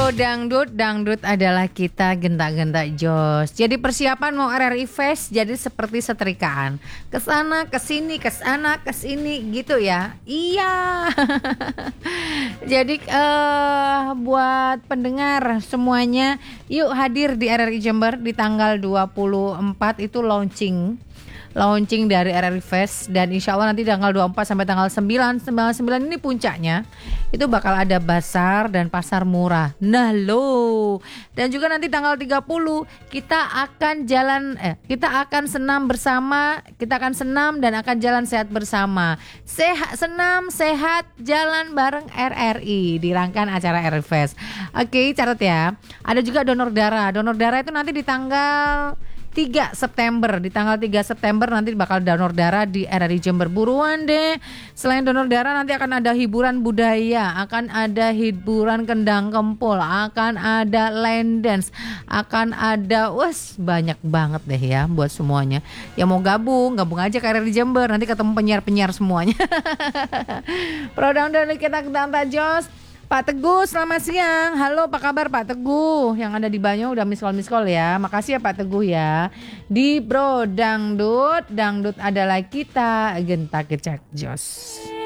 Bro Dangdut, dangdut adalah kita, gentak-gentak jos. Jadi persiapan mau RRI Fest jadi seperti setrikaan. Kesana, kesini, kesana, kesini gitu ya. Iya. Jadi buat pendengar semuanya, yuk hadir di RRI Jember di tanggal 24 itu launching dari RRI Fest, dan insya Allah nanti tanggal 24 sampai tanggal 9 ini puncaknya itu bakal ada bazar dan pasar murah. Nah lo, dan juga nanti tanggal 30 kita akan senam bersama, kita akan senam dan akan jalan sehat bersama. Senam sehat jalan bareng RRI di rangkaian acara RRI Fest. Oke, catat ya. Ada juga donor darah. Donor darah itu nanti di tanggal 3 September. Di tanggal 3 September nanti bakal donor darah di RRI Jember. Buruan deh. Selain donor darah nanti akan ada hiburan budaya, akan ada hiburan kendang kempul, akan ada line dance, akan ada banyak banget deh ya buat semuanya. Yang mau gabung aja ke RRI Jember, nanti ketemu penyiar-penyiar semuanya. Produk dari kita Gentak Jos. Pak Teguh, selamat siang. Halo, apa kabar Pak Teguh? Yang ada di Banyu udah miss call ya. Makasih ya Pak Teguh ya. Di Bro Dangdut, dangdut adalah kita, gentak gecak jos.